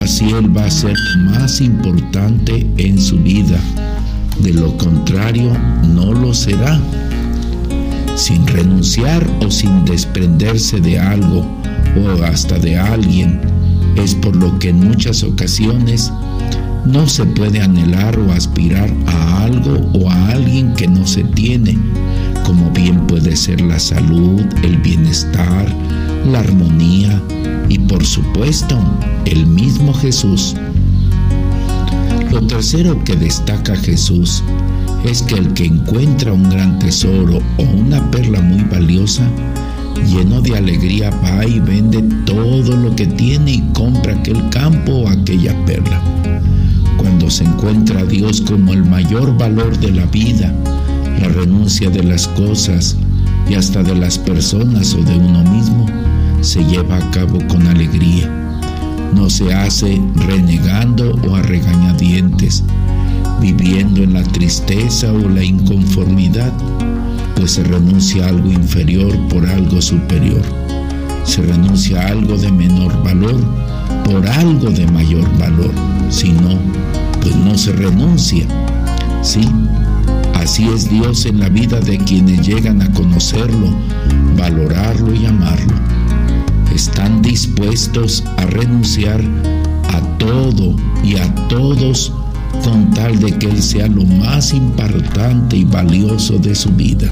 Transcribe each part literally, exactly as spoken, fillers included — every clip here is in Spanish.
Así Él va a ser más importante en su vida. De lo contrario, no lo será. Sin renunciar o sin desprenderse de algo o hasta de alguien, es por lo que en muchas ocasiones no se puede anhelar o aspirar a algo o a alguien que no se tiene, como bien puede ser la salud, el bienestar, la armonía y por supuesto el mismo Jesús. Lo tercero que destaca Jesús es que el que encuentra un gran tesoro o una perla muy valiosa, lleno de alegría va y vende todo lo que tiene y compra aquel campo o aquella perla. Cuando se encuentra a Dios como el mayor valor de la vida, la renuncia de las cosas y hasta de las personas o de uno mismo se lleva a cabo con alegría. No se hace renegando o a regañadientes, viviendo en la tristeza o la inconformidad, pues se renuncia a algo inferior por algo superior. Se renuncia a algo de menor valor por algo de mayor valor. Si no, pues no se renuncia. Sí, así es Dios en la vida de quienes llegan a conocerlo, valorarlo y amarlo. Están dispuestos a renunciar a todo y a todos con tal de que Él sea lo más importante y valioso de su vida.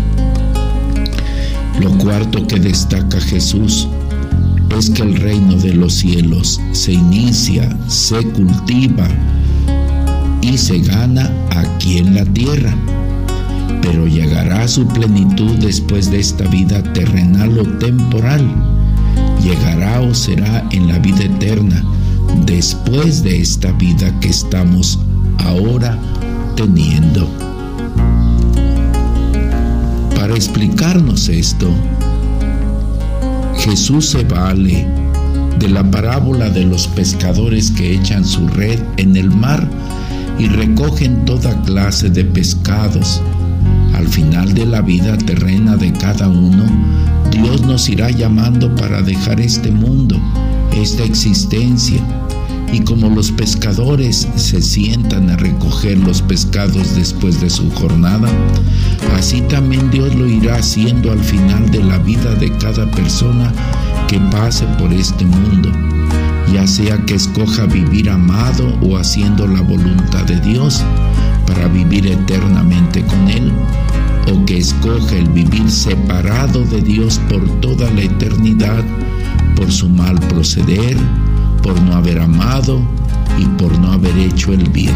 Lo cuarto que destaca Jesús es que el reino de los cielos se inicia, se cultiva y se gana aquí en la tierra, pero llegará a su plenitud después de esta vida terrenal o temporal. Llegará o será en la vida eterna después de esta vida que estamos ahora teniendo. Para explicarnos esto, Jesús se vale de la parábola de los pescadores que echan su red en el mar y recogen toda clase de pescados. Al final de la vida terrena de cada uno, Dios nos irá llamando para dejar este mundo, esta existencia. Y como los pescadores se sientan a recoger los pescados después de su jornada, así también Dios lo irá haciendo al final de la vida de cada persona que pase por este mundo, ya sea que escoja vivir amado o haciendo la voluntad de Dios para vivir eternamente con Él, o que escoja el vivir separado de Dios por toda la eternidad, por su mal proceder, por no haber amado y por no haber hecho el bien.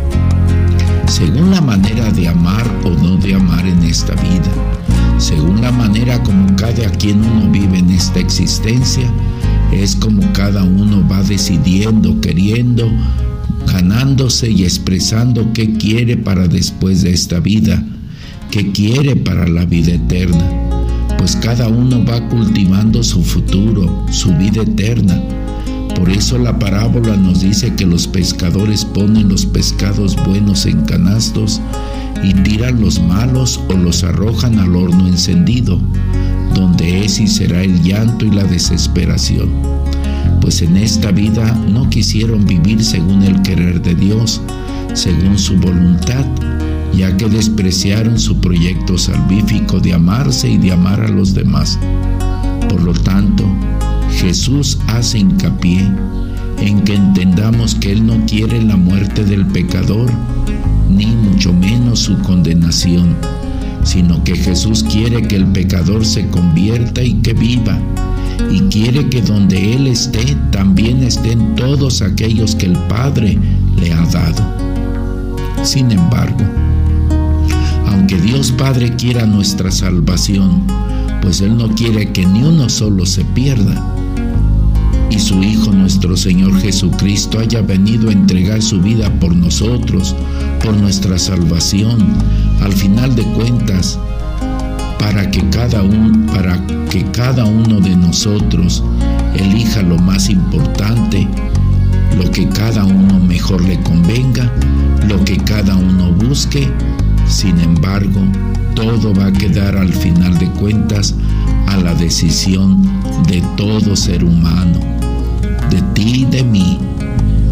Según la manera de amar o no de amar en esta vida, según la manera como cada quien uno vive en esta existencia, es como cada uno va decidiendo, queriendo, ganándose y expresando qué quiere para después de esta vida, qué quiere para la vida eterna, pues cada uno va cultivando su futuro, su vida eterna. Por eso la parábola nos dice que los pescadores ponen los pescados buenos en canastos y tiran los malos o los arrojan al horno encendido, donde es y será el llanto y la desesperación. Pues en esta vida no quisieron vivir según el querer de Dios, según su voluntad, ya que despreciaron su proyecto salvífico de amarse y de amar a los demás. Por lo tanto, Jesús hace hincapié en que entendamos que Él no quiere la muerte del pecador, ni mucho menos su condenación, sino que Jesús quiere que el pecador se convierta y que viva, y quiere que donde Él esté, también estén todos aquellos que el Padre le ha dado. Sin embargo, aunque Dios Padre quiera nuestra salvación, pues Él no quiere que ni uno solo se pierda, y su Hijo nuestro Señor Jesucristo haya venido a entregar su vida por nosotros, por nuestra salvación, al final de cuentas, para que cada uno, para que cada uno de nosotros elija lo más importante, lo que cada uno mejor le convenga, lo que cada uno busque. Sin embargo, todo va a quedar al final de cuentas a la decisión de todo ser humano, de ti y de mí,